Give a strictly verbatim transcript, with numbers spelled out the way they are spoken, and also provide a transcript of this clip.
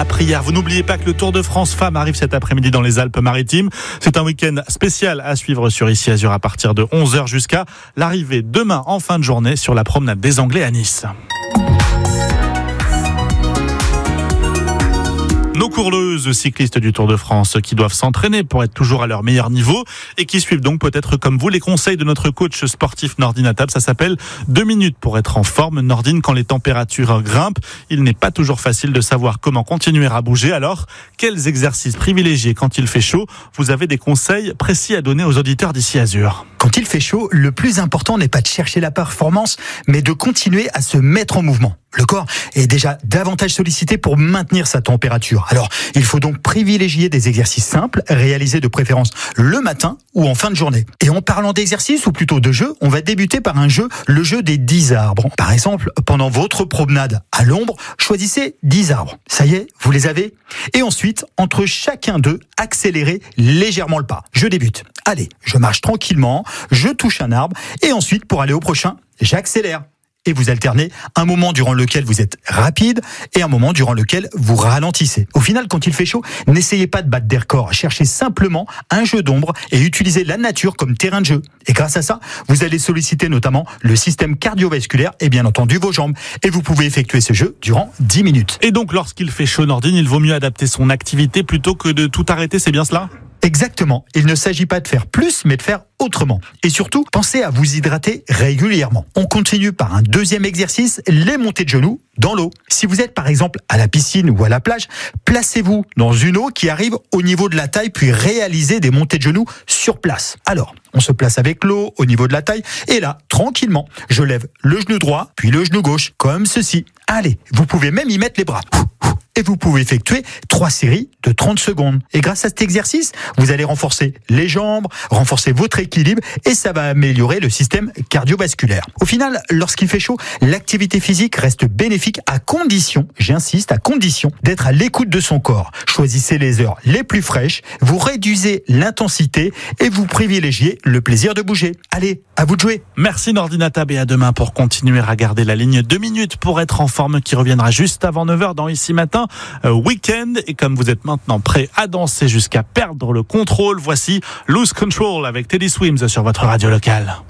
la prière. Vous n'oubliez pas que le Tour de France Femmes arrive cet après-midi dans les Alpes-Maritimes. C'est un week-end spécial à suivre sur Ici Azur à partir de onze heures jusqu'à l'arrivée demain en fin de journée sur la promenade des Anglais à Nice. Nos coureuses cyclistes du Tour de France qui doivent s'entraîner pour être toujours à leur meilleur niveau et qui suivent donc peut-être comme vous les conseils de notre coach sportif Nordine Attab. Ça s'appelle deux minutes pour être en forme. Nordine, quand les températures grimpent, il n'est pas toujours facile de savoir comment continuer à bouger. Alors, quels exercices privilégier quand il fait chaud? Vous avez des conseils précis à donner aux auditeurs d'Ici Azur. Quand il fait chaud, le plus important n'est pas de chercher la performance, mais de continuer à se mettre en mouvement. Le corps est déjà davantage sollicité pour maintenir sa température. Alors, il faut donc privilégier des exercices simples, réalisés de préférence le matin ou en fin de journée. Et en parlant d'exercice, ou plutôt de jeu, on va débuter par un jeu, le jeu des dix arbres. Par exemple, pendant votre promenade à l'ombre, choisissez dix arbres. Ça y est, vous les avez? Et ensuite, entre chacun d'eux, accélérez légèrement le pas. Je débute. Allez, je marche tranquillement, je touche un arbre, et ensuite, pour aller au prochain, j'accélère. Et vous alternez un moment durant lequel vous êtes rapide et un moment durant lequel vous ralentissez. Au final, quand il fait chaud, n'essayez pas de battre des records. Cherchez simplement un jeu d'ombre et utilisez la nature comme terrain de jeu. Et grâce à ça, vous allez solliciter notamment le système cardiovasculaire et bien entendu vos jambes. Et vous pouvez effectuer ce jeu durant dix minutes. Et donc, lorsqu'il fait chaud, Nordine, il vaut mieux adapter son activité plutôt que de tout arrêter, c'est bien cela ? Exactement. Il ne s'agit pas de faire plus, mais de faire autrement. Et surtout, pensez à vous hydrater régulièrement. On continue par un deuxième exercice, les montées de genoux dans l'eau. Si vous êtes par exemple à la piscine ou à la plage, placez-vous dans une eau qui arrive au niveau de la taille, puis réalisez des montées de genoux sur place. Alors, on se place avec l'eau au niveau de la taille, et là, tranquillement, je lève le genou droit, puis le genou gauche, comme ceci. Allez, vous pouvez même y mettre les bras. Et vous pouvez effectuer trois séries de trente secondes. Et grâce à cet exercice, vous allez renforcer les jambes, renforcer votre équilibre et ça va améliorer le système cardiovasculaire. Au final, lorsqu'il fait chaud, l'activité physique reste bénéfique à condition, j'insiste, à condition d'être à l'écoute de son corps. Choisissez les heures les plus fraîches, vous réduisez l'intensité et vous privilégiez le plaisir de bouger. Allez, à vous de jouer. Merci Nordine Attab et à demain pour continuer à garder la ligne deux minutes pour être en forme qui reviendra juste avant neuf heures dans Ici Matin. Euh, week-end, et comme vous êtes maintenant prêt à danser jusqu'à perdre le contrôle, voici Lose Control avec Teddy Swims sur votre radio locale.